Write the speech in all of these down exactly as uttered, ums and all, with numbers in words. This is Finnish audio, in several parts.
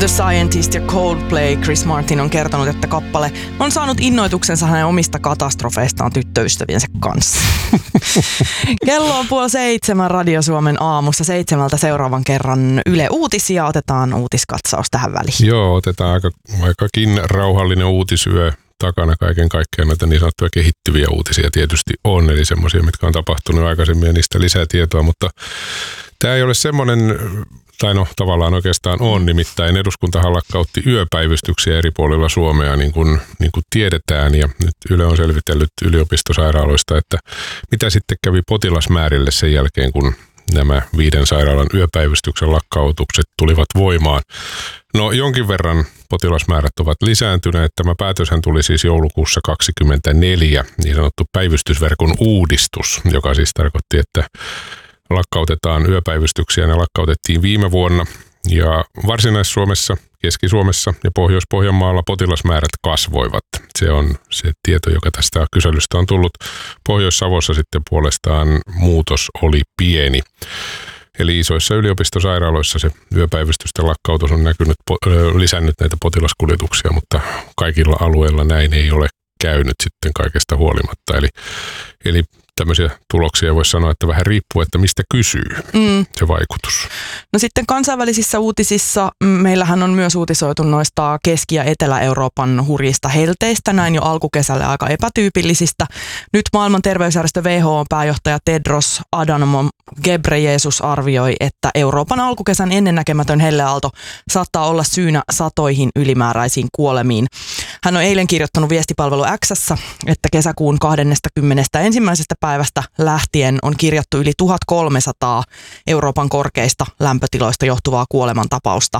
The Scientist ja Coldplay. Chris Martin on kertonut, että kappale on saanut innoituksensa hänen omista katastrofeistaan tyttöystäviensä kanssa. Kello on puoli seitsemän Radio Suomen aamussa. Seitsemältä seuraavan kerran Yle Uutisia. Otetaan uutiskatsaus tähän väliin. Joo, otetaan aika, aikakin rauhallinen uutisyö. Takana kaiken kaikkiaan näitä niin sanottuja kehittyviä uutisia tietysti on, eli semmoisia, mitkä on tapahtunut aikaisemmin ja niistä lisää tietoa, mutta tämä ei ole semmoinen, tai no tavallaan oikeastaan on, nimittäin eduskuntahan lakkautti yöpäivystyksiä eri puolilla Suomea, niin kuin, niin kuin tiedetään, ja nyt Yle on selvitellyt yliopistosairaaloista, että mitä sitten kävi potilasmäärille sen jälkeen, kun nämä viiden sairaalan yöpäivystyksen lakkautukset tulivat voimaan. No jonkin verran potilasmäärät ovat lisääntyneet. Tämä päätöshän tuli siis joulukuussa kaksikymmentäneljä, niin sanottu päivystysverkon uudistus, joka siis tarkoitti, että lakkautetaan yöpäivystyksiä. Ne lakkautettiin viime vuonna ja Varsinais-Suomessa, Keski-Suomessa ja Pohjois-Pohjanmaalla potilasmäärät kasvoivat. Se on se tieto, joka tästä kyselystä on tullut. Pohjois-Savossa sitten puolestaan muutos oli pieni. Eli isoissa yliopistosairaaloissa se yöpäivystysten lakkautus on näkynyt, lisännyt näitä potilaskuljetuksia, mutta kaikilla alueilla näin ei ole käynyt sitten kaikesta huolimatta. Eli, eli tämmöisiä tuloksia voisi sanoa, että vähän riippuu, että mistä kysyy mm. se vaikutus. No sitten kansainvälisissä uutisissa meillähän on myös uutisoitu noista Keski- ja Etelä-Euroopan hurjista helteistä, näin jo alkukesällä aika epätyypillisistä. Nyt maailman terveysjärjestö W H O-pääjohtaja Tedros Adhanom Ghebreyesus arvioi, että Euroopan alkukesän ennennäkemätön helleaalto saattaa olla syynä satoihin ylimääräisiin kuolemiin. Hän on eilen kirjoittanut viestipalvelu X:ssä, että kesäkuun kahdeskymmenesensimmäinen päivästä lähtien on kirjattu yli tuhatkolmesataa Euroopan korkeista lämpötiloista johtuvaa kuolemantapausta.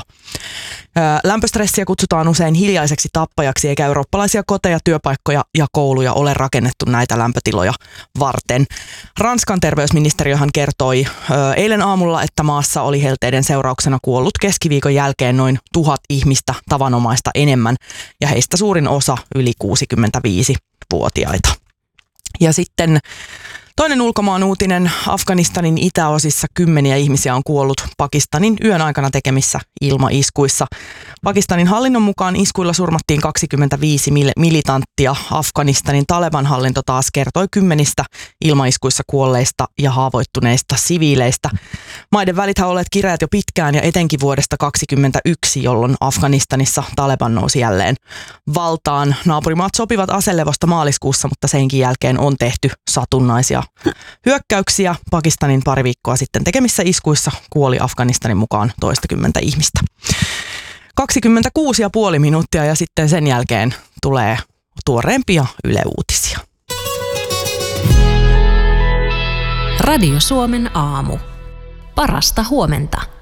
Lämpöstressiä kutsutaan usein hiljaiseksi tappajaksi, eikä eurooppalaisia koteja, työpaikkoja ja kouluja ole rakennettu näitä lämpötiloja varten. Ranskan terveysministeriöhän kertoi eilen aamulla, että maassa oli helteiden seurauksena kuollut keskiviikon jälkeen noin tuhat ihmistä tavanomaista enemmän, ja heistä suurin osa yli kuusikymmentäviisivuotiaita. Ja sitten toinen ulkomaan uutinen. Afganistanin itäosissa kymmeniä ihmisiä on kuollut Pakistanin yön aikana tekemissä ilmaiskuissa. Pakistanin hallinnon mukaan iskuilla surmattiin kaksikymmentäviisi militanttia. Afganistanin Taleban-hallinto taas kertoi kymmenistä ilmaiskuissa kuolleista ja haavoittuneista siviileistä. Maiden välithän olleet kireät jo pitkään ja etenkin vuodesta kaksikymmentäyksi, jolloin Afganistanissa Taleban nousi jälleen valtaan. Naapurimaat sopivat aselevosta maaliskuussa, mutta senkin jälkeen on tehty satunnaisia hyökkäyksiä. Pakistanin pari viikkoa sitten tekemissä iskuissa kuoli Afganistanin mukaan toistakymmentä ihmistä. kaksikymmentäkuusi pilkku viisi minuuttia ja sitten sen jälkeen tulee tuoreempia Yle Uutisia. Radio Suomen aamu. Parasta huomenta.